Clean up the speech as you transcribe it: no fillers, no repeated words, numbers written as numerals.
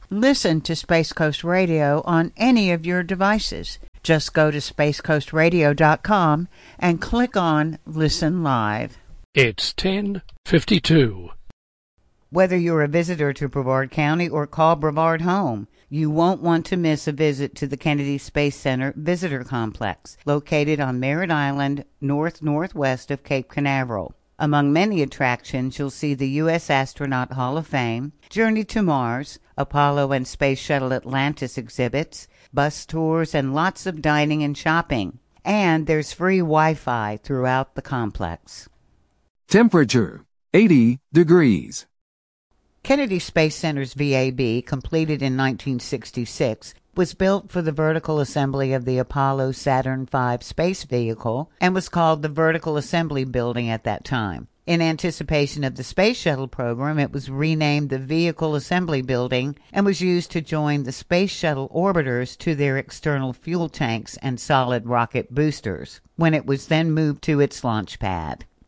Listen to Space Coast Radio on any of your devices. Just go to spacecoastradio.com and click on Listen Live. It's 10:52. Whether you're a visitor to Brevard County or call Brevard home, you won't want to miss a visit to the Kennedy Space Center Visitor Complex, located on Merritt Island, northwest of Cape Canaveral. Among many attractions, you'll see the U.S. Astronaut Hall of Fame, Journey to Mars, Apollo and Space Shuttle Atlantis exhibits, bus tours, and lots of dining and shopping. And there's free Wi-Fi throughout the complex. Temperature, 80 degrees. Kennedy Space Center's VAB, completed in 1966, was built for the vertical assembly of the Apollo Saturn V space vehicle and was called the Vertical Assembly Building at that time. In anticipation of the Space Shuttle program, it was renamed the Vehicle Assembly Building and was used to join the Space Shuttle orbiters to their external fuel tanks and solid rocket boosters, when it was then moved to its launch pad.